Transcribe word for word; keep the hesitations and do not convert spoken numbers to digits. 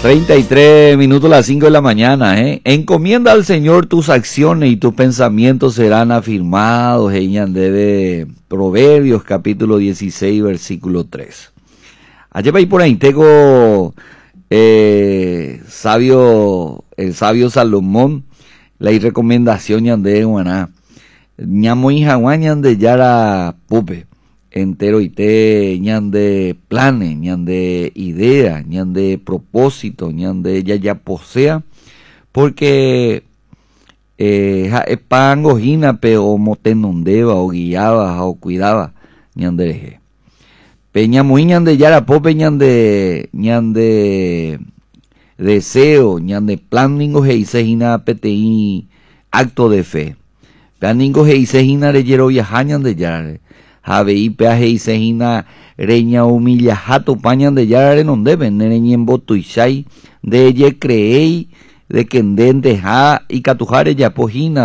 treinta y tres minutos a las cinco de la mañana, ¿eh? Encomienda al Señor tus acciones y tus pensamientos serán afirmados. Ella de Proverbios capítulo dieciséis versículo tres. Allá va por ahí tengo eh, sabio, el sabio Salomón, la recomendación de Guaná. Ñamo hija de Yara Pupe. Entero y te ñan de planes, ñan de idea, ñan de propósito, ñan de ella ya posea, porque eh, ja pan gojina pe o motenondeba o guiaba o cuidaba ñan de eje. Peña muy ñan de yara pope ñan de ñan de deseo, ñan de plan ningo heisejina pti acto de fe. Plan ningo heisejina reyero viajañan de yara. Javei peaje y sejina reña humilla jato pañan de yare non deben nereñen botuishai de ye creei de que den deja y catujare ya pojina